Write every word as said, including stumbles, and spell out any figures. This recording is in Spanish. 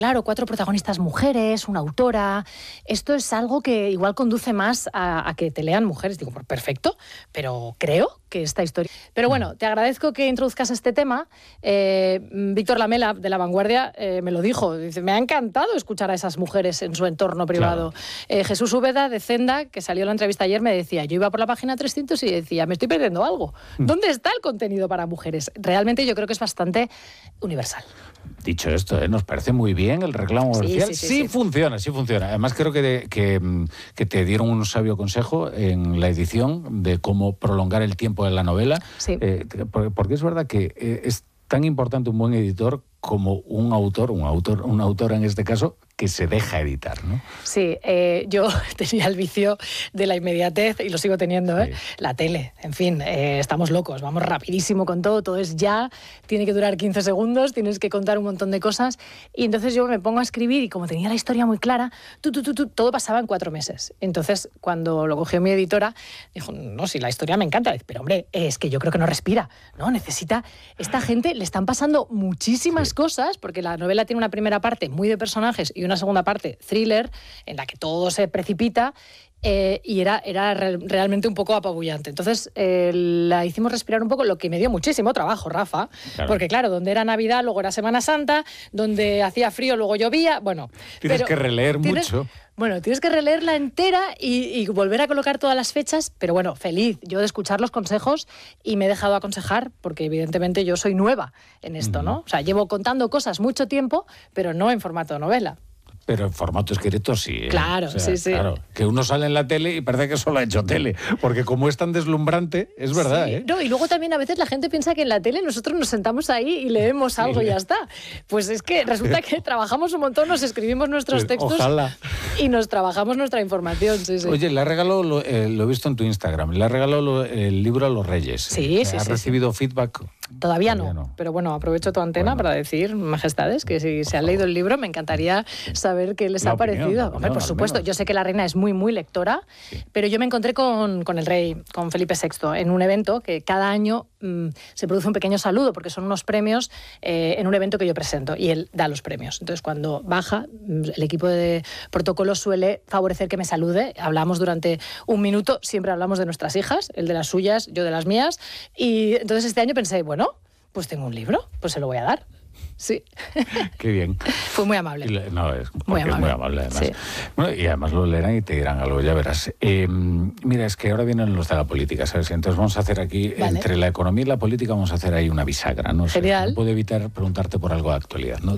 Claro, cuatro protagonistas mujeres, una autora. Esto es algo que igual conduce más a, a que te lean mujeres. Digo, pues perfecto, pero creo que esta historia... Pero bueno, te agradezco que introduzcas este tema. Eh, Víctor Lamela, de La Vanguardia, eh, me lo dijo. Dice, me ha encantado escuchar a esas mujeres en su entorno privado. Claro. Eh, Jesús Úbeda, de Zenda, que salió en la entrevista ayer, me decía, yo iba por la página trescientos y decía, me estoy perdiendo algo. ¿Dónde está el contenido para mujeres? Realmente yo creo que es bastante universal. Dicho esto, ¿eh? Nos parece muy bien el reclamo sí, comercial. Sí, sí, sí, sí, sí funciona, sí funciona. Además creo que, que, que te dieron un sabio consejo en la edición de cómo prolongar el tiempo de la novela. Sí. Eh, porque es verdad que es tan importante un buen editor como un autor, un autor, una autora en este caso, que se deja editar, ¿no? Sí, eh, yo tenía el vicio de la inmediatez y lo sigo teniendo, ¿eh? Sí. La tele, en fin, eh, estamos locos, vamos rapidísimo con todo, todo es ya, tiene que durar quince segundos, tienes que contar un montón de cosas y entonces yo me pongo a escribir y como tenía la historia muy clara, tú, tú, tú, tú, todo pasaba en cuatro meses. Entonces, cuando lo cogió mi editora, dijo, no, si la historia me encanta, pero hombre, es que yo creo que no respira, ¿no? Necesita, esta gente le están pasando muchísimas sí. cosas, porque la novela tiene una primera parte muy de personajes y una segunda parte thriller, en la que todo se precipita, eh, y era, era re- realmente un poco apabullante. Entonces eh, la hicimos respirar un poco, lo que me dio muchísimo trabajo, Rafa, claro. porque claro, donde era Navidad, luego era Semana Santa, donde hacía frío, luego llovía, bueno... Tienes pero, que releer ¿tienes, mucho. Bueno, tienes que releerla entera y, y volver a colocar todas las fechas, pero bueno, feliz yo de escuchar los consejos y me he dejado aconsejar, porque evidentemente yo soy nueva en esto, ¿no? O sea, llevo contando cosas mucho tiempo, pero no en formato novela. Pero en formato escrito sí. ¿eh? Claro, o sea, sí, sí. Claro, que uno sale en la tele y parece que solo ha hecho tele, porque como es tan deslumbrante, es verdad, sí. ¿eh? No, y luego también a veces la gente piensa que en la tele nosotros nos sentamos ahí y leemos algo sí. y ya está. Pues es que resulta que trabajamos un montón, nos escribimos nuestros pues, textos ojalá. y nos trabajamos nuestra información. Sí, sí. Oye, le ha regalado, lo, eh, lo he visto en tu Instagram, le ha regalado lo, el libro a los Reyes. Sí, sí, ¿Has sí, recibido sí. feedback? Todavía, Todavía no, no, pero bueno, aprovecho tu antena bueno. para decir, majestades, que si se han leído el libro, me encantaría saber qué les la ha opinión, parecido. Opinión, Hombre, por supuesto, yo sé que la reina es muy, muy lectora, sí. pero yo me encontré con, con el rey, con Felipe sexto, en un evento que cada año mmm, se produce un pequeño saludo, porque son unos premios eh, en un evento que yo presento, y él da los premios. Entonces, cuando baja, el equipo de protocolo suele favorecer que me salude, hablamos durante un minuto, siempre hablamos de nuestras hijas, él de las suyas, yo de las mías, y entonces este año pensé, bueno, pues tengo un libro, pues se lo voy a dar. Sí. Qué bien. Fue muy amable. Le, no, es muy amable. Es muy amable, además. Sí. Bueno, y además lo leerán y te dirán algo, ya verás. Eh, mira, es que ahora vienen los de la política, ¿sabes? Entonces vamos a hacer aquí, vale. entre la economía y la política, vamos a hacer ahí una bisagra, ¿no? Genial. No puedo evitar preguntarte por algo de actualidad, ¿no?